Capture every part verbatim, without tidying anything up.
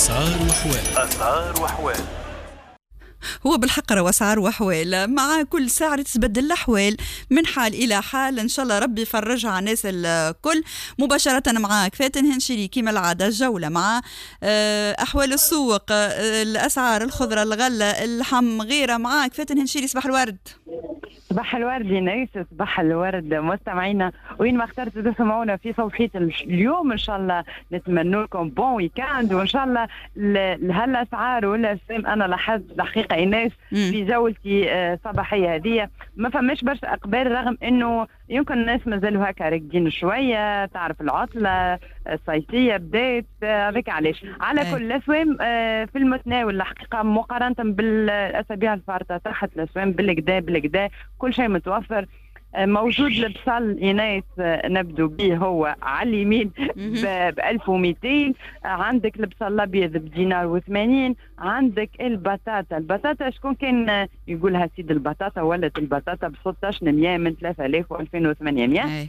أسعار وأحوال. أسعار وأحوال. هو بالحق راه أسعار وأحوال، مع كل ساعة تتبدل الأحوال من حال إلى حال. إن شاء الله ربي يفرجها على الناس الكل. مباشرة معاك فاتن هنشيري كما العادة، جولة مع أحوال السوق، الأسعار، الخضرة، الغلة، اللحم، غيرها. معاك فاتن هنشيري، صباح الورد. صباح الورد يا ناس، صباح الورد مستمعينا وين ما اخترتوا تسمعونا في صبحية اليوم. ان شاء الله نتمنى لكم بون ويكاند، وان شاء الله لهالاسعار ولا سام. انا لاحظت الحقيقه يا ناس في جولتي الصباحيه هذه ما فماش برشا اقبال، رغم انه يمكن الناس مازالوا هكا راقدين شويه، تعرف العطله الصيفيه بدات هذاك. علاش على كل الاسوام في المتناول الحقيقه مقارنه بالاسابيع الفارطه، تحت الاسوام بالكدا بالكدا كل شيء متوفر. موجود البصل ينايس نبدو به هو على اليمين ب ألف ومئتين، عندك البصل الابيض بدينار وثمانين، عندك البطاطا البطاطا شكون كان يقولها سيد البطاطا ولات البطاطا ب ستة عشر مية من ثلاثة آلاف وألفين وثمانمية.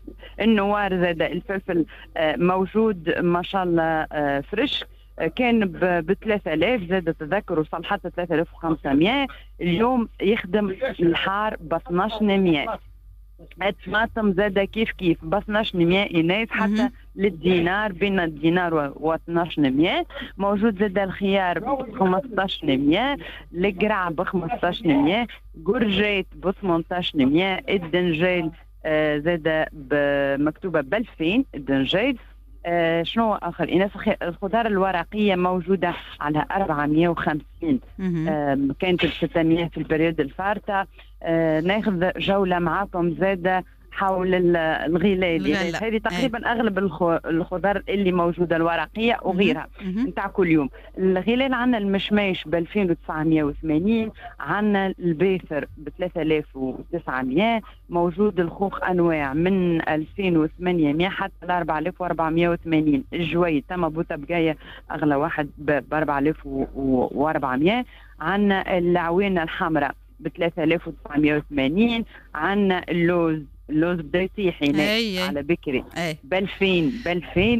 النوار زاد الفلفل موجود ما شاء الله فريش، كان ب ثلاثة آلاف، زاد تذكر وصل حتى ثلاثة آلاف وخمسمية. اليوم يخدم الحار ب اثناش مية. الطماطم زاد كيف كيف ب اثناش مية إناث، حتى للدينار بين الدينار و اثناش مية. موجود زاد الخيار ب خمسطاش مية، القرع ب خمسطاش مية، قرجات ب ثمنطاش مية، الدنجال آه زاد مكتوبه ب ألفين الدنجال. آه شنو اخر إناث؟ الخضار الورقيه موجوده على أربعمية وخمسين، آه كانت ب ستمية في البريود الفارطه. آه ناخذ جوله معاكم زاده حول الغلال، هذه تقريبا أيه. اغلب الخضار اللي موجوده الورقيه وغيرها نتاع كل يوم. الغلال عندنا المشماش ب ألفين وتسعمية وثمانين، عندنا البيثر ب ثلاثة آلاف وتسعمية، موجود الخوخ انواع من ألفين وثمانمية حتى ل أربعة آلاف وأربعمية وثمانين. الجويد تم بوتا بقايه اغلى واحد ب أربعة آلاف وأربعمية. عندنا العوينه الحمراء ب ثلاثة آلاف وتسعمية وثمانين. عندنا اللوز اللوز بدا يطيح هنا على بكري ب ألفين ب ألفين.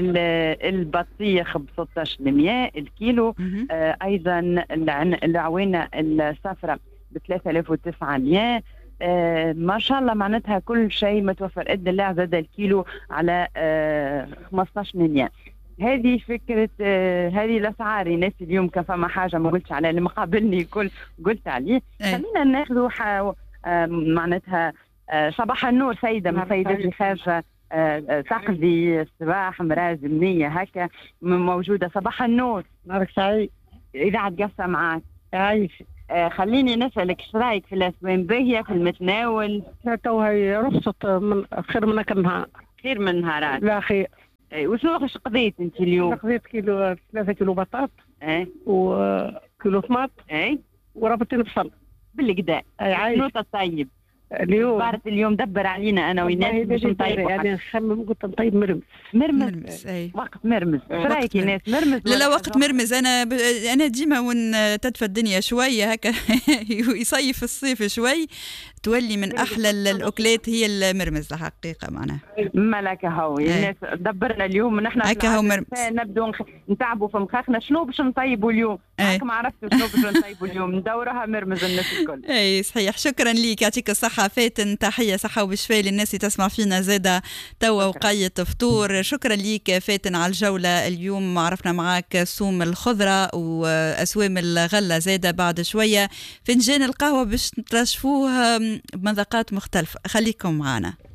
البطيخ ب ستة عشر مية الكيلو. آه ايضا العوينه الصفراء ب ثلاثة آلاف وتسعمية. آه ما شاء الله معناتها كل شيء متوفر. قد الله زاد الكيلو على آه خمسطاش مية. هذه فكرة آه هذه الأسعار الناس اليوم. كان فما حاجة ما قلتش عليها اللي مقابلني كل قلت عليه. خلينا ناخذ آه معناتها آه صباح النور سيدة من سيدتي خارجة آه تقضي الصباح مراز منية هكا موجودة. صباح النور. نهارك سعيد. إذاعة قصة معاك. عايش. آه خليني نسألك ايش رايك في الأسوام؟ باهية في المتناول؟ تو هي رخصت من خير من كل نهار. خير من نهارات. لا خير. اي وشنو ايش قضيت انت اليوم؟ قضيت كيلو ثلاثة كيلو بطاط. اي وكيلو طماط. اي وربطين بصل. بالكدا. اي عايش. شنو الطيب؟ اليوم بارت اليوم دبر علينا انا ويناس باش نطيب. يعني نخمم قلت نطيب مرمز. مرمز. اي وقت مرمز. ايش رايك يا ناس؟ مرمز. لا لا وقت مرمز. انا ب... انا ديما وين تدفى الدنيا شويه هكا يصيف الصيف شوي تولي من احلى الاكلات هي المرمز الحقيقه. معناها مالك هو يا الناس دبرنا اليوم نحن هكا هو مرمز. نبدو نتعبوا في مخاخنا شنو باش نطيبوا اليوم. هاك ما عرفتوا شنو باش نطيبوا اليوم، ندورها مرمز الناس الكل. اي صحيح. شكرا ليك، يعطيك الصحه فاتن. تحيه صحه وبشفاء للناس اللي تسمع فينا زاده توا وقايه فطور. شكرا ليك فاتن على الجوله اليوم. عرفنا معاك سوم الخضره واسوام الغله زاده. بعد شويه فنجان القهوه باش ترشفوه بمذاقات مختلفه. خليكم معنا.